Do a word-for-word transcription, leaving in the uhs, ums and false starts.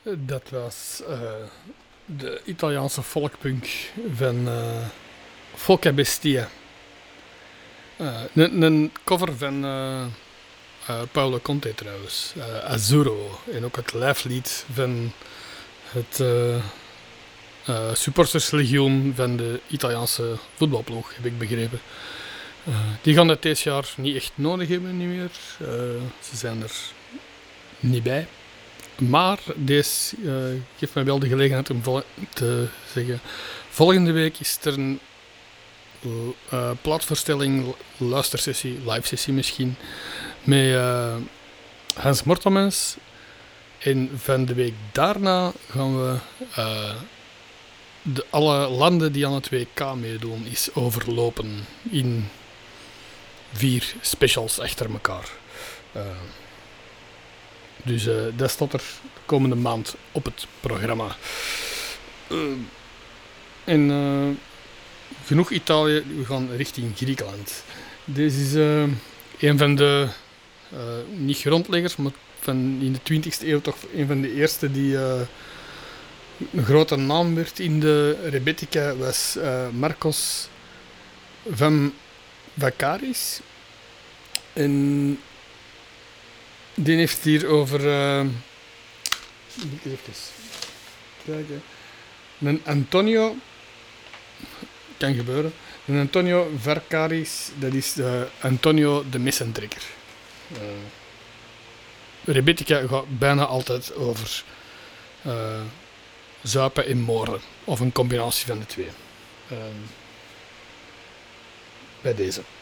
Dat was uh, de Italiaanse folkpunk van uh, Folca Bestia. Uh, een, een cover van uh, uh, Paolo Conte trouwens, uh, Azzurro. En ook het lijflied van het uh, uh, supporterslegioen van de Italiaanse voetbalploeg, heb ik begrepen. Uh, die gaan het dit jaar niet echt nodig hebben, niet meer. Uh, ze zijn er niet bij. Maar deze uh, geeft mij wel de gelegenheid om vol- te zeggen... Volgende week is er een uh, plaatvoorstelling, luistersessie, live sessie misschien, met uh, Hans Mortelmans. En van de week daarna gaan we uh, de, alle landen die aan het W K meedoen is overlopen in vier specials achter elkaar. Uh, dus uh, dat staat er de komende maand op het programma. Uh, en uh, genoeg Italië, we gaan richting Griekenland. Deze is uh, een van de, uh, niet grondleggers, maar van in de twintigste eeuw toch een van de eerste die uh, een grote naam werd in de Rebetica, was uh, Marcos van Vaccaris. En die heeft hier over... Uh, even kijken. Een Antonio... Kan gebeuren. Een Antonio Vaccaris, dat is uh, Antonio de Messentrekker. Uh, Rebetica gaat bijna altijd over uh, zuipen en moorden. Of een combinatie van de twee. Uh, bij deze.